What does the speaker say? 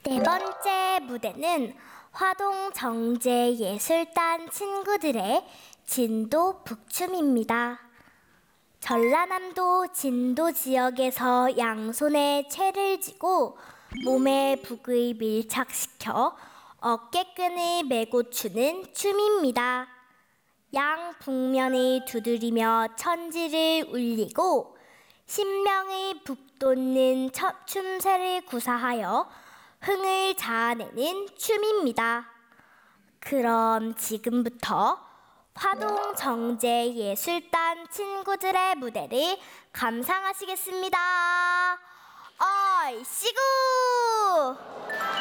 네 번째 무대는 화동정제예술단 친구들의 진도 북춤입니다. 전라남도 진도 지역에서 양손에 채를 쥐고 몸에 북을 밀착시켜 어깨끈을 메고 추는 춤입니다. 양 북면을 두드리며 천지를 울리고 신명을 북돋는 춤새를 구사하여 흥을 자아내는 춤입니다. 그럼 지금부터 화동정제예술단 친구들의 무대를 감상하시겠습니다. 얼씨구!